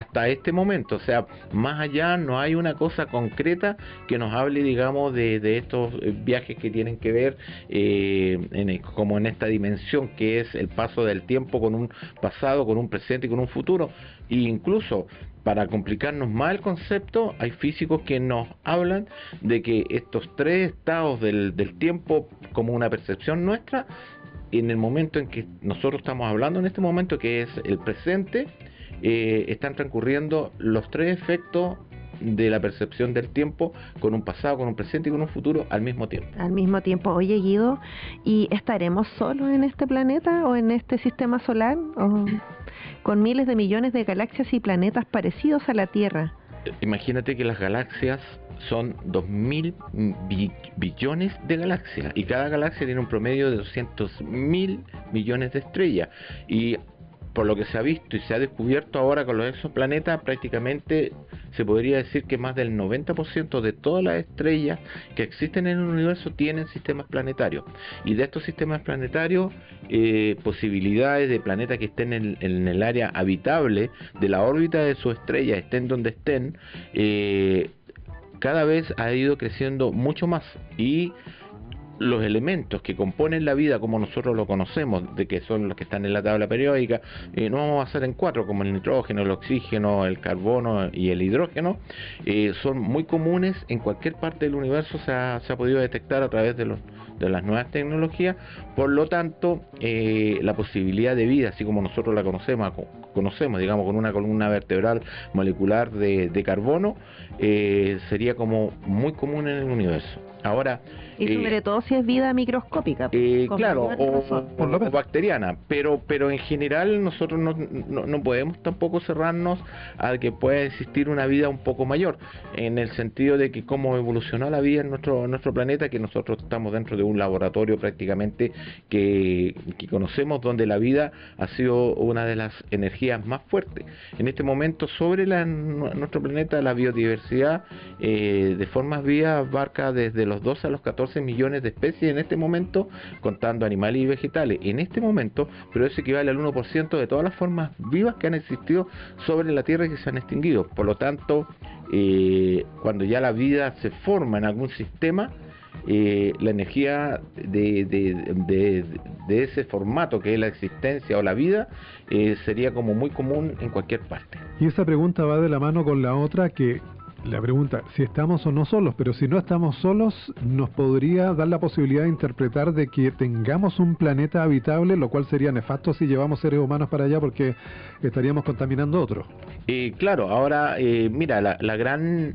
hasta este momento. O sea, más allá no hay una cosa concreta que nos hable, digamos, de estos viajes que tienen que ver como en esta dimensión que es el paso del tiempo con un pasado, con un presente y con un futuro. E incluso, para complicarnos más el concepto, hay físicos que nos hablan de que estos tres estados del tiempo, como una percepción nuestra, en el momento en que nosotros estamos hablando en este momento, que es el presente, están transcurriendo los tres efectos de la percepción del tiempo, con un pasado, con un presente y con un futuro al mismo tiempo. Al mismo tiempo. Oye, Guido, ¿y estaremos solos en este planeta o en este sistema solar? ¿O con miles de millones de galaxias y planetas parecidos a la Tierra? Imagínate que las galaxias son 2.000 billones de galaxias, y cada galaxia tiene un promedio de 200.000 millones de estrellas, y por lo que se ha visto y se ha descubierto ahora con los exoplanetas, prácticamente se podría decir que más del 90% de todas las estrellas que existen en el universo tienen sistemas planetarios. Y de estos sistemas planetarios, posibilidades de planetas que estén en el área habitable de la órbita de su estrella, estén donde estén, cada vez ha ido creciendo mucho más. Y los elementos que componen la vida como nosotros lo conocemos, de que son los que están en la tabla periódica, no vamos a basar en cuatro, como el nitrógeno, el oxígeno, el carbono y el hidrógeno, son muy comunes en cualquier parte del universo. Se ha podido detectar a través de las nuevas tecnologías. Por lo tanto, la posibilidad de vida, así como nosotros la conocemos, digamos, con una columna vertebral molecular de carbono, sería como muy común en el universo. Ahora, y sobre todo si es vida microscópica, claro, o bacteriana, pero en general nosotros no podemos tampoco cerrarnos a que pueda existir una vida un poco mayor, en el sentido de que cómo evolucionó la vida en nuestro planeta, que nosotros estamos dentro de un laboratorio prácticamente que conocemos, donde la vida ha sido una de las energías más fuertes. En este momento, sobre nuestro planeta, la biodiversidad de formas vivas abarca desde los 12 a los 14 millones de especies en este momento, contando animales y vegetales en este momento, pero eso equivale al 1% de todas las formas vivas que han existido sobre la Tierra y que se han extinguido. Por lo tanto, cuando ya la vida se forma en algún sistema, la energía de ese formato que es la existencia o la vida, sería como muy común en cualquier parte. Y esa pregunta va de la mano con la otra, que la pregunta, si estamos o no solos, pero si no estamos solos, nos podría dar la posibilidad de interpretar de que tengamos un planeta habitable, lo cual sería nefasto si llevamos seres humanos para allá, porque estaríamos contaminando otro. Claro, ahora mira, la gran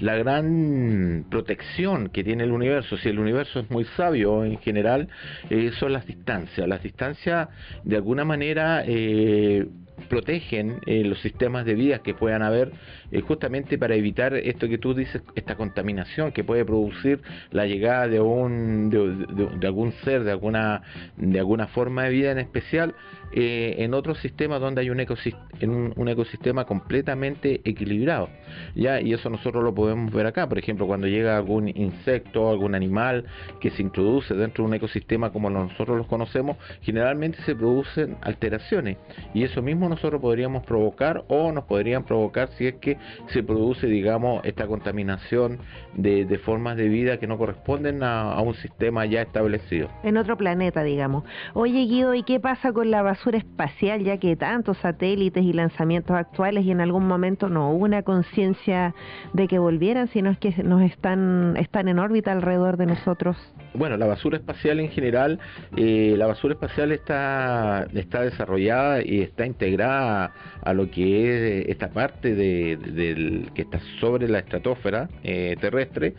protección que tiene el universo, si el universo es muy sabio en general, son las distancias. Las distancias de alguna manera protegen los sistemas de vida que puedan haber, justamente para evitar esto que tú dices, esta contaminación que puede producir la llegada de algún ser, de alguna forma de vida en especial, en otros sistemas donde hay un ecosistema completamente equilibrado, ¿ya? Y eso nosotros lo podemos ver acá, por ejemplo, cuando llega algún insecto, algún animal que se introduce dentro de un ecosistema como nosotros los conocemos, generalmente se producen alteraciones, y eso mismo nosotros podríamos provocar, o nos podrían provocar, si es que se produce, digamos, esta contaminación de formas de vida que no corresponden a un sistema ya establecido. En otro planeta, digamos. Oye, Guido, ¿y qué pasa con la basura espacial, ya que tantos satélites y lanzamientos actuales, y en algún momento no hubo una conciencia de que volvieran, sino es que están en órbita alrededor de nosotros? Bueno, la basura espacial en general, la basura espacial está desarrollada y está integrada a lo que es esta parte del que está sobre la estratosfera terrestre.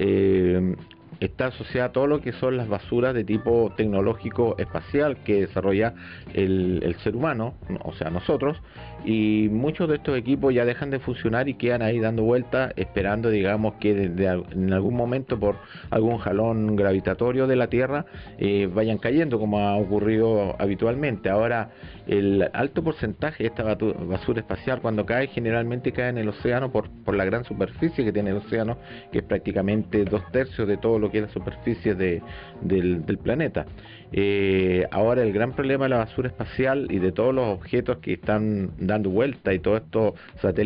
Está asociada a todo lo que son las basuras de tipo tecnológico espacial que desarrolla el ser humano, o sea, nosotros, y muchos de estos equipos ya dejan de funcionar y quedan ahí dando vueltas, esperando, digamos, que en algún momento, por algún jalón gravitatorio de la Tierra, vayan cayendo, como ha ocurrido habitualmente. Ahora, el alto porcentaje de esta basura espacial, cuando cae, generalmente cae en el océano por la gran superficie que tiene el océano, que es prácticamente 2/3 de todo lo que es la superficie del planeta. Ahora, el gran problema de la basura espacial y de todos los objetos que están dando vuelta y todos estos satélites